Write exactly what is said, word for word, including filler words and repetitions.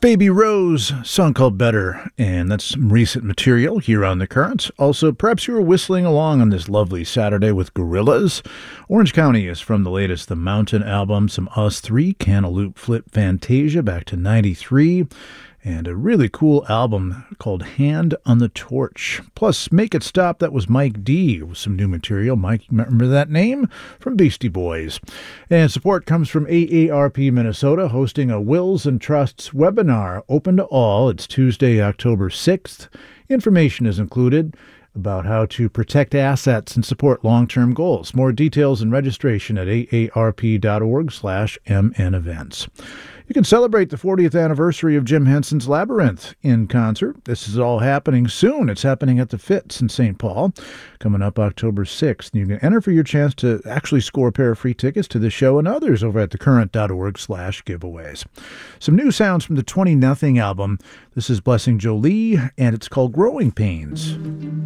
Baby Rose, a song called Better, and that's some recent material here on The Current. Also, perhaps you were whistling along on this lovely Saturday with Gorillaz. Orange County is from the latest The Mountain album, some Us three, Cantaloupe Flip Fantasia back to ninety-three, and a really cool album called Hand on the Torch. Plus, Make It Stop, that was Mike D with some new material. Mike, remember that name? From Beastie Boys. And support comes from A A R P Minnesota, hosting a Wills and Trusts webinar open to all. It's Tuesday, October sixth. Information is included about how to protect assets and support long-term goals. More details and registration at aarp.org slash mn events. You can celebrate the fortieth anniversary of Jim Henson's Labyrinth in concert. This is all happening soon. It's happening at the Fitz in Saint Paul, coming up October sixth. You can enter for your chance to actually score a pair of free tickets to this show and others over at thecurrent.org slash giveaways. Some new sounds from the twenty nothing album. This is Blessing Jolie, and it's called Growing Pains.